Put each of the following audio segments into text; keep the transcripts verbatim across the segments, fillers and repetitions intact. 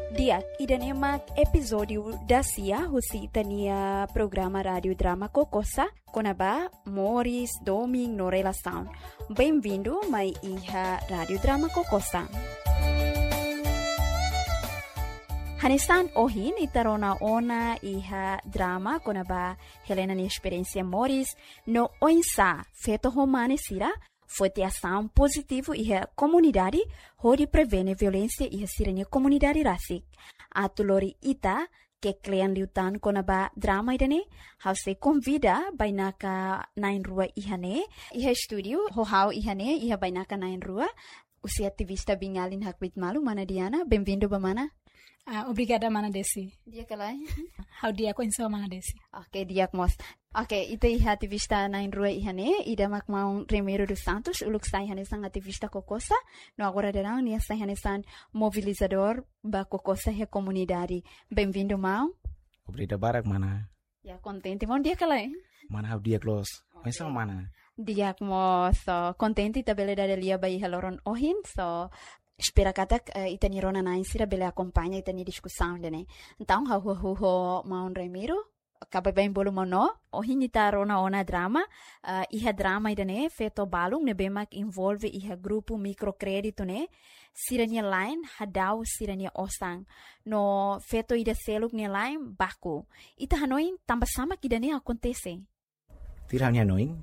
Diak idan emak episódio da Cia husi tania programa rádio drama Kokosa konaba Morris Doming no relação. Bem-vindo mai iha rádio drama Kokosa. Hanesan ohin itarona ona iha drama konaba Helena ni experiência Morris no oinsa feto romane sira foi ter ação positivo e a comunidade onde prevene violência e a sirene comunidade rasik. A tulori ita que klean liutan konaba drama idane, how se convida bainaka nain rua ihane, iha studio ho how ihane iha bainaka nain rua. Usi ativista bingalin hakwit malu mana Diana, bem-vindo bamana. Uh, obrigada, Mana Desi. Dia kalai. How dia ko insa Mana Desi. Okay, dia mos. Okay, ita iha ativista na rua ihane, ida mak maung Remiro dos Santos, uluk sai hane sang ativista Kokosa, no agora derang nia sai hane sang mobilizador ba Kokosa he comunidade. Bem-vindo, mau. Obrigado barak mana. Ya, contente mon dia kalai. Mana how dia close. Okay. Insa mana. Dia mo so contente tabele da lia bai haloron ohin so espera katak uh, itani rona na insira bele acompanha itani discussão dene. Então ha hu hu ho maun Remiro acaba bem bolo mono ohin ita rona ona drama uh, iha drama idane feto balung ne bemak involve iha grupo microcredito ne sirania line hadau sirania osang no feto ida seluk ne line baku ita hanoin tambah sama kidane acontece. Tiranya noin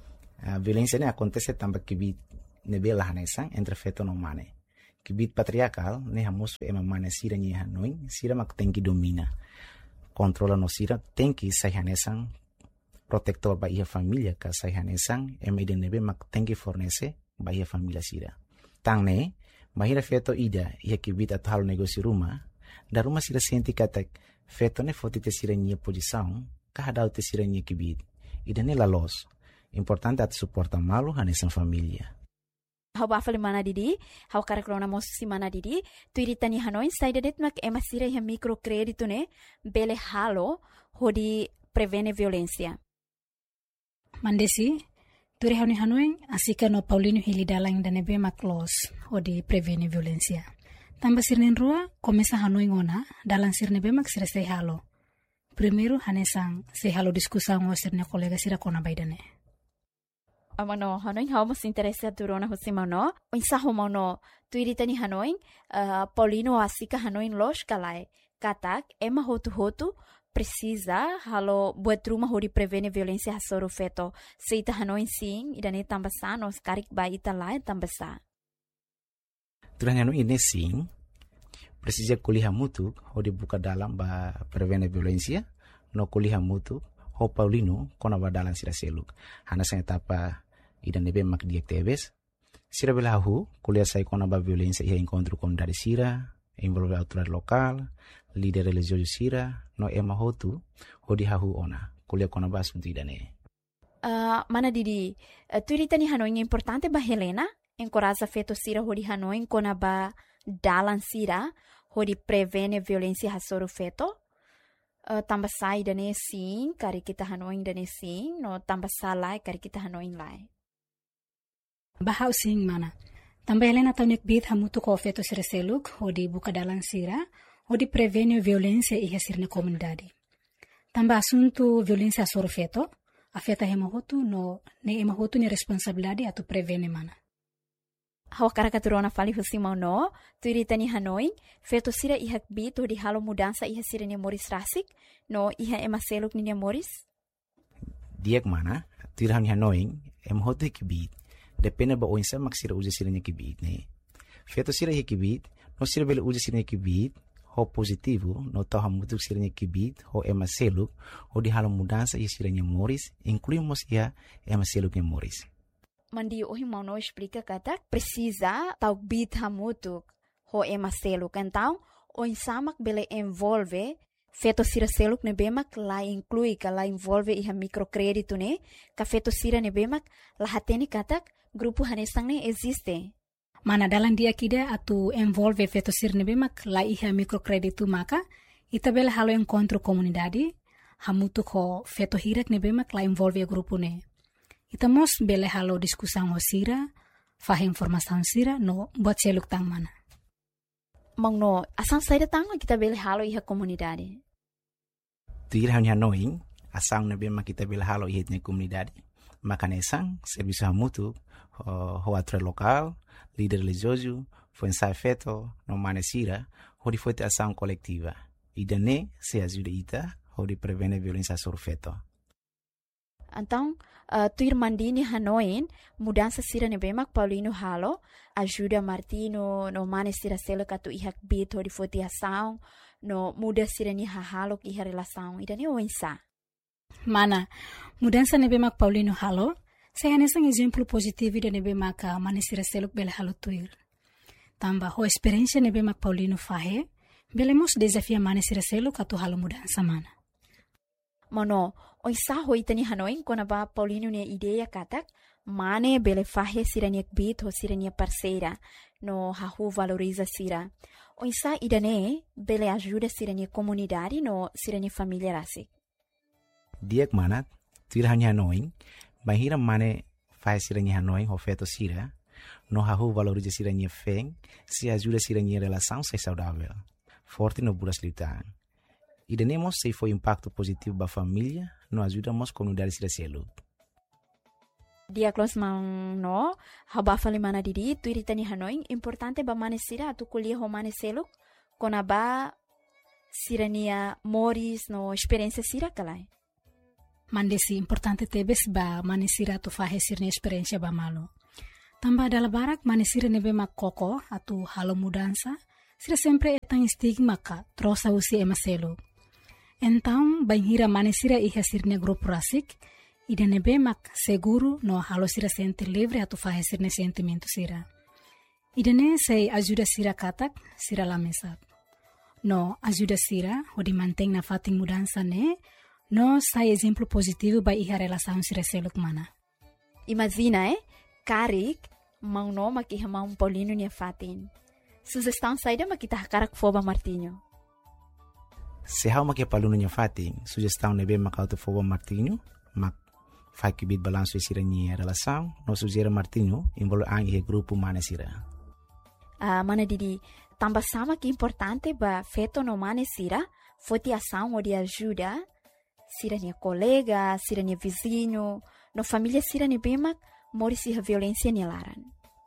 a violência ne acontece tambah kibit ne bela hanesang entre feto no mane. Kibit patriarcal ne hamos ema mane sira ni hanoin sira mak tenki domina controla no sira tenki sai hanesang protector ba ia família ka sai hanesang ema ide nebe mak tenki fornece ba ia família sira tang ne mahira feto ida ia kibit atal negócio rumah da rumah sira senti katak feto ne foti te sira ni posição ka hadau te sira ni kibit ida ne la los importante at suporta malu hanesang família. Hau bafali mana didi, hau karakrona mosusi mana didi, tu iritani hanoin saida det mak ema sira iha microcredito ne bele halo hodi prevene violência. Mandesi, turi hauni hanoin asika no Paulino Hilidalang da nebe mak los hodi prevene violência. Tamba sirnen rua komesa hanoin ona dalang sirne be mak sira sei halo. Primeiro hanesang sei halo diskusang o sirne kolega sira kona baidane. Amano hanoin hau mas interessa turona husimano insa homono tuiritani hanoin uh, Paulino asika hanoin los kalai katak ema hotu hotu precisa halo buat rumah hori prevene violência hasoro feto seita hanoin sim idane tambasa nos karik ba ita lai tambasa turanya no ini sim precisa kuliah mutu hodi buka dalam ba prevene violência no kuliah mutu ho Paulino kona ba dalam sira seluk hana sa etapa idan nebe mak diak tebes sira belahu kuliah sai kona ba violência ia encontro com dari sira envolve autoridade local líder religioso sira no ema hotu hodi hahu ona kuliah kona ba asunto idane uh, mana didi uh, tu iritani hanoin importante ba Helena encoraja feto sira hodi hanoin kona ba dalan sira hodi prevene violência hasoro feto uh, tambah sai dane sim kari kita hanoin dane sim no tambah salai kari kita hanoin lai. Bahau sing mana. Tambah Helena taunik bit hamutu ko feto sira seluk hodi buka dalang sira hodi prevene violência iha sirne comunidade. Tambah asunto violência soro feto afeta hemahotu no ne emahotu ni responsabilidade atu prevene mana. Hawa karakaturona fali husimau no tu iritani hanoin feto sira iha bit hodi halo mudança iha sira ni Morris rasik no iha ema seluk ni Morris. Diak mana tu iritani hanoin emahotu kibit depende ba oinsa mak sira uja sira nya kibit ne feto sira nya kibit no sira bele uja sira nya kibit ho positivo no tau hamutuk sira nya kibit ho ema seluk ho di halom mudança ia sira nya Morris incluímos ia ema seluk nya Morris mandi ohi mau no explica katak precisa tau bit hamutuk ho ema seluk então oinsa mak bele envolve feto sira seluk ne bemak la inclui ka la envolve iha microcredito ne ka feto sira ne bemak la hateni katak grupo hanesang ne existe. Mana dalam dia kida atu envolve feto sira ne bemak la iha microcredito maka ita bela halo encontro comunidade hamutu ko feto hirak ne bemak la envolve grupo ne. Ita mos bela halo diskusang ho sira, fah informação sira no buat seluk tang mana. Mangno, asang saída tanga kita bele halo iha komunidade. Tuir hanya noing, asang na bema kita bele halo iha na komunidade. Makanesang, serviço mútuo, o atre local, líder religioso, foi ensaio feito, no manesira, onde foi ter ação coletiva. E daí se ajuda ita, onde prevene violência sobre feto. Então, uh, tuir mandini hanoin, mudança sira ne bemak Paulino halo, ajuda Martino no manesira selo katu ihak bit onde foi ter ação, no muda sira ni halo iha relação, e daí o ensaio. Mana, mudança nebe mak Paulino halo, saya nesang exemplo positivo de nebe mak manesira seluk bele halo tuir. Tamba ho experiência nebe mak Paulino fahe, bele mos desafia manesira seluk atu halo mudança mana. Mano, oi sa ho itani hanoin kona ba Paulino ne ideia katak, mane bele fahe sirania bit ho sirania parceira, no hahu valoriza sira. Oi sa idane bele ajuda sirania comunidade no sirania família rasik. Diak manat, tuir hanya noing, bahira mane faz siranya hanoing ho feto sira, no hahu valoriza siranya feng, se ajuda siranya relação se saudável, forte no buras litan. E denemos se foi impacto positivo ba família, no ajudamos comunidade sira selu. Dia close mang no, haba fali mana didi, tuir tani hanoing, importante ba mane sira atu kuliah ho mane selu, kona ba sirania moris no experiência sira kalai. Mandesi importante tebes ba manesira tu fahe sirne experiência ba malo. Tamba dala barak manesira nebe mak koko atu halo mudança, sira sempre etang stigma ka trosa usi emaselo. Então, banhira manesira iha sirne grupo rasik, ida nebe mak seguro no halo sira sente livre atu fahe sirne sentimento sira. Ida ne sei ajuda sira katak, sira lamesat. No ajuda sira, odi manteng na fating mudança ne, no sai exemplo positivo ba iha relação sira seluk mana. Imagina, eh? Karik, mang no makiha mang Paulino niya fatin. Sugestão saída makita hakarak foba Martinho. Se hau makia Paulino niya fatin, sugestão nebe makauto foba Martinho, mak fai kibit balanço sira niya relação, no sugera Martinho, involo ang ihe grupo mana sira. Ah, mana didi, tamba sama que importante ba feto no mane sira, foi te ação ou de ajuda, sirania colega, sirania vizinho, no família sirania bemak, mori siha violência nilaran.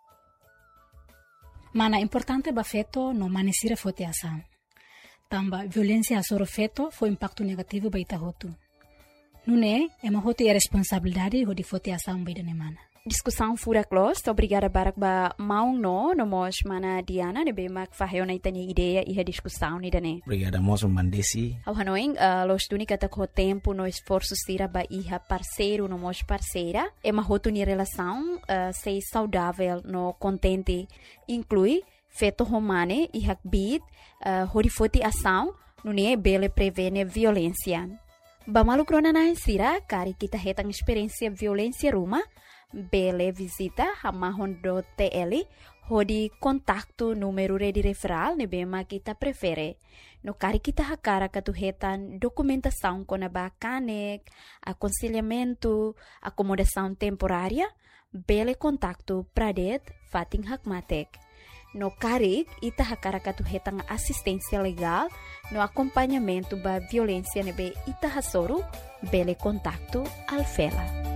Mana importante ba feto no mane sira fote ação. Tamba violência asoro feto foi impacto negativo ba ita hotu. Nune, ema hotu e responsabilidade ho di fote ação ba ida mana. Discussão fura close, obrigada barak ba maung no, no mos mana Diana, ne bemak faheo na itani ideia e a discussão ni dane. Obrigada moço mandesi. Ao hanoing, uh, los duni kata ko tempo no esforço sira ba iha parceiro no mos parceira, ema hotu ni relação uh, sei saudável no contente, inclui feto romane iha bit, uh, horifoti ação, nune bele prevene violência. Ba malu krona na sira, kari kita hetang experiência violência ruma, bele visita hamahon do T L hodi kontaktu número de referral ne bema kita prefere no kari kita hakara katuhetan documentação com a bacanek aconselhamento acomodação temporária bele kontaktu pradet fating hakmatek no kari ita hakara katuhetan assistência legal no acompanhamento ba violência nebe ita hasoro bele kontaktu alfela.